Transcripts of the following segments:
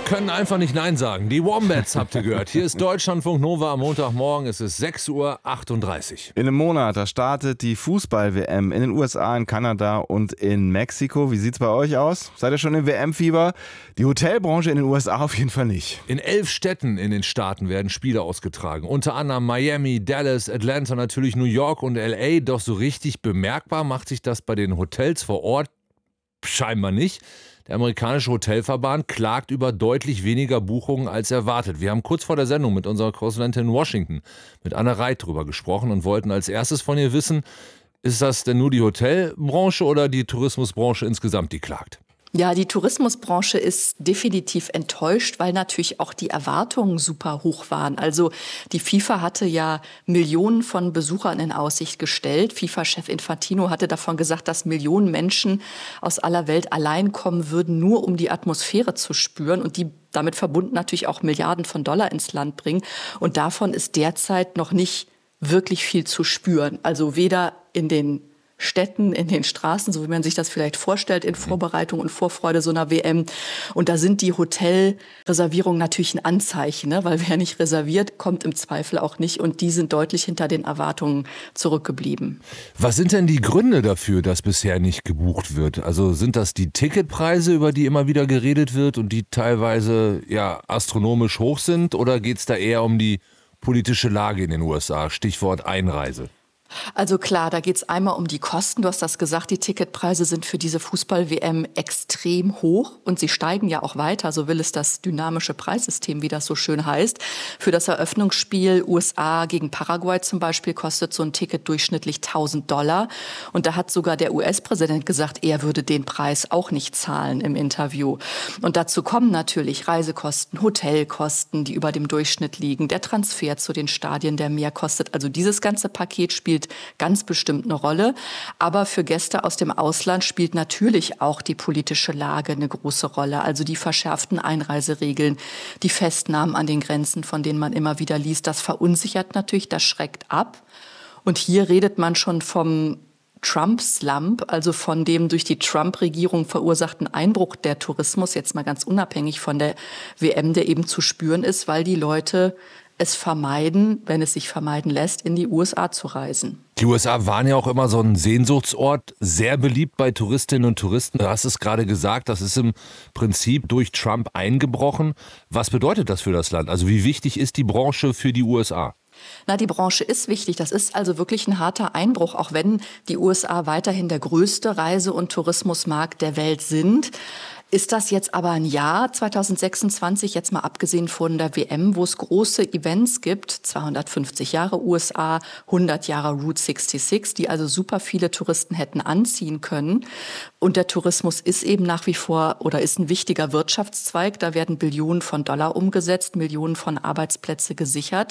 können einfach nicht Nein sagen. Die Wombats habt ihr gehört. Hier ist Deutschlandfunk Nova am Montagmorgen. Es ist 6:38 Uhr. In einem Monat, da startet die Fußball-WM in den USA, in Kanada und in Mexiko. Wie sieht's bei euch aus? Seid ihr schon im WM-Fieber? Die Hotelbranche in den USA auf jeden Fall nicht. In 11 Städten in den Staaten werden Spiele ausgetragen. Unter anderem Miami, Dallas, Atlanta, natürlich New York und LA. Doch so richtig bemerkbar macht sich das bei den Hotels vor Ort scheinbar nicht. Der amerikanische Hotelverband klagt über deutlich weniger Buchungen als erwartet. Wir haben kurz vor der Sendung mit unserer Korrespondentin in Washington, mit Anna Reit, drüber gesprochen und wollten als erstes von ihr wissen, ist das denn nur die Hotelbranche oder die Tourismusbranche insgesamt, die klagt? Ja, die Tourismusbranche ist definitiv enttäuscht, weil natürlich auch die Erwartungen super hoch waren. Also die FIFA hatte ja Millionen von Besuchern in Aussicht gestellt. FIFA-Chef Infantino hatte davon gesagt, dass Millionen Menschen aus aller Welt allein kommen würden, nur um die Atmosphäre zu spüren und die damit verbunden natürlich auch Milliarden von Dollar ins Land bringen. Und davon ist derzeit noch nicht wirklich viel zu spüren. Also weder in den Städten, in den Straßen, so wie man sich das vielleicht vorstellt, in Vorbereitung und Vorfreude so einer WM. Und da sind die Hotelreservierungen natürlich ein Anzeichen, ne? Weil wer nicht reserviert, kommt im Zweifel auch nicht. Und die sind deutlich hinter den Erwartungen zurückgeblieben. Was sind denn die Gründe dafür, dass bisher nicht gebucht wird? Also sind das die Ticketpreise, über die immer wieder geredet wird und die teilweise ja astronomisch hoch sind? Oder geht es da eher um die politische Lage in den USA? Stichwort Einreise. Also klar, da geht's einmal um die Kosten. Du hast das gesagt, die Ticketpreise sind für diese Fußball-WM extrem hoch und sie steigen ja auch weiter. So will es das dynamische Preissystem, wie das so schön heißt. Für das Eröffnungsspiel USA gegen Paraguay zum Beispiel kostet so ein Ticket durchschnittlich $1.000. Und da hat sogar der US-Präsident gesagt, er würde den Preis auch nicht zahlen im Interview. Und dazu kommen natürlich Reisekosten, Hotelkosten, die über dem Durchschnitt liegen, der Transfer zu den Stadien, der mehr kostet. Also dieses ganze Paket spielt ganz bestimmt eine Rolle. Aber für Gäste aus dem Ausland spielt natürlich auch die politische Lage eine große Rolle. Also die verschärften Einreiseregeln, die Festnahmen an den Grenzen, von denen man immer wieder liest, das verunsichert natürlich, das schreckt ab. Und hier redet man schon vom Trump-Slump, also von dem durch die Trump-Regierung verursachten Einbruch der Tourismus, jetzt mal ganz unabhängig von der WM, der eben zu spüren ist, weil die Leute es vermeiden, wenn es sich vermeiden lässt, in die USA zu reisen. Die USA waren ja auch immer so ein Sehnsuchtsort, sehr beliebt bei Touristinnen und Touristen. Du hast es gerade gesagt, das ist im Prinzip durch Trump eingebrochen. Was bedeutet das für das Land? Also wie wichtig ist die Branche für die USA? Na, die Branche ist wichtig. Das ist also wirklich ein harter Einbruch, auch wenn die USA weiterhin der größte Reise- und Tourismusmarkt der Welt sind. Ist das jetzt aber ein Jahr 2026, jetzt mal abgesehen von der WM, wo es große Events gibt, 250 Jahre USA, 100 Jahre Route 66, die also super viele Touristen hätten anziehen können. Und der Tourismus ist eben nach wie vor oder ist ein wichtiger Wirtschaftszweig. Da werden Billionen von Dollar umgesetzt, Millionen von Arbeitsplätze gesichert.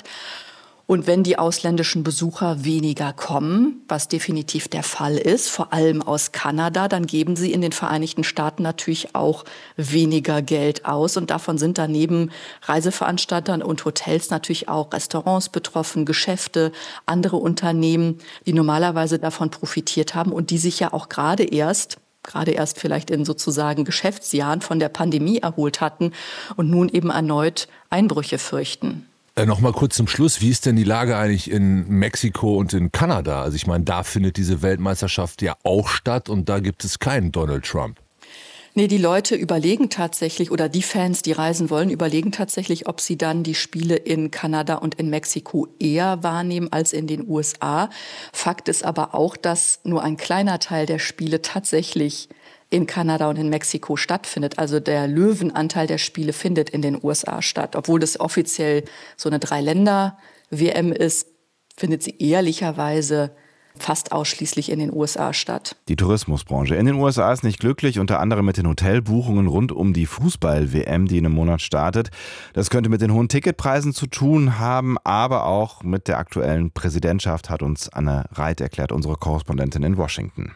Und wenn die ausländischen Besucher weniger kommen, was definitiv der Fall ist, vor allem aus Kanada, dann geben sie in den Vereinigten Staaten natürlich auch weniger Geld aus. Und davon sind daneben Reiseveranstaltern und Hotels natürlich auch Restaurants betroffen, Geschäfte, andere Unternehmen, die normalerweise davon profitiert haben und die sich ja auch gerade erst vielleicht in sozusagen Geschäftsjahren von der Pandemie erholt hatten und nun eben erneut Einbrüche fürchten. Noch mal kurz zum Schluss, wie ist denn die Lage eigentlich in Mexiko und in Kanada? Also ich meine, da findet diese Weltmeisterschaft ja auch statt und da gibt es keinen Donald Trump. Nee, die Leute überlegen tatsächlich, oder die Fans, die reisen wollen, überlegen tatsächlich, ob sie dann die Spiele in Kanada und in Mexiko eher wahrnehmen als in den USA. Fakt ist aber auch, dass nur ein kleiner Teil der Spiele tatsächlich in Kanada und in Mexiko stattfindet. Also der Löwenanteil der Spiele findet in den USA statt. Obwohl das offiziell so eine 3-Länder-WM ist, findet sie ehrlicherweise fast ausschließlich in den USA statt. Die Tourismusbranche in den USA ist nicht glücklich, unter anderem mit den Hotelbuchungen rund um die Fußball-WM, die in einem Monat startet. Das könnte mit den hohen Ticketpreisen zu tun haben, aber auch mit der aktuellen Präsidentschaft, hat uns Anne Reit erklärt, unsere Korrespondentin in Washington.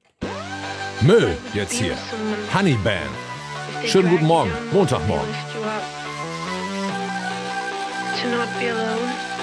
Müll jetzt hier. Honeyband. Schönen guten Morgen, Montagmorgen.